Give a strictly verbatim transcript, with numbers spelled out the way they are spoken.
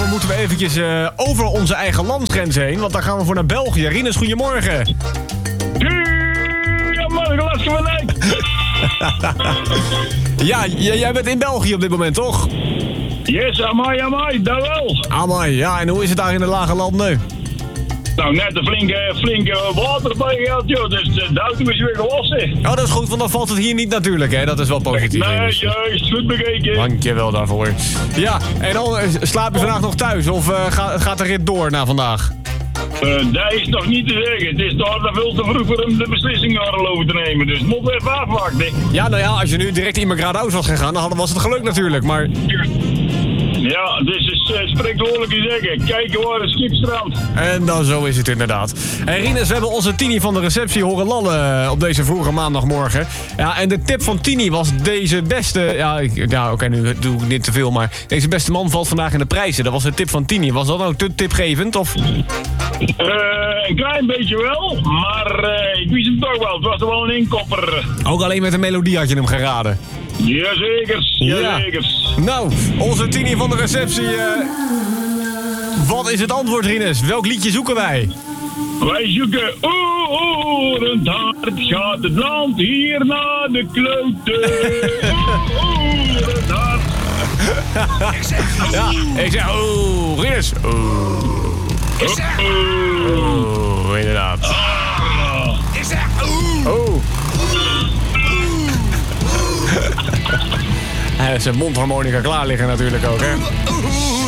moeten we eventjes uh, over onze eigen landsgrens heen. Want daar gaan we voor naar België. Rinus, goedemorgen. Goedemorgen, lasje vanuit. Ja, j- jij bent in België op dit moment, toch? Yes, amai, amai, dat wel. Amai, ja, en hoe is het daar in de lage landen? Nou, net een flinke, flinke water bij gehad, joh. Dus de, de auto is weer gewassen. Oh, dat is goed, want dan valt het hier niet natuurlijk, hè? Dat is wel positief. Nee, Rinus. juist, goed bekeken. Dankjewel daarvoor. Ja, en dan uh, slaap je vandaag nog thuis of uh, gaat, gaat de rit door na vandaag? Uh, dat is nog niet te zeggen. Het is daar nog veel te vroeg voor hem de beslissing over te nemen. Dus moet we even afwachten. Ja, nou ja, als je nu direct in mijn gradaus was gegaan, dan was het geluk natuurlijk, maar... Ja, dus is uh, spreekwoordelijk te zeggen. Kijken waar het schip strandt. En dan zo is het inderdaad. En Rinus, we hebben onze Tini van de receptie horen lallen op deze vroege maandagmorgen. Ja, en de tip van Tini was deze beste... Ja, ik, ja oké, okay, nu doe ik niet te veel, maar... Deze beste man valt vandaag in de prijzen. Dat was de tip van Tini. Was dat nou te tipgevend, of... Uh, een klein beetje wel, maar uh, ik wist hem toch wel. Het was toch wel een inkopper. Ook alleen met een melodie had je hem geraden. Jazekers, jazekers. Ja. Nou, onze Tini van de receptie. Uh... Wat is het antwoord, Rinus? Welk liedje zoeken wij? Wij zoeken oerend hard gaat het land hier naar de kloten. Oerend hard. Ik zeg, Ja, ik zeg, oeh, Rinus. Oeh. ik zeg, Oeh, inderdaad. ik zeg, oeh. Oeh. Hij heeft zijn mondharmonica klaar liggen natuurlijk ook, hè?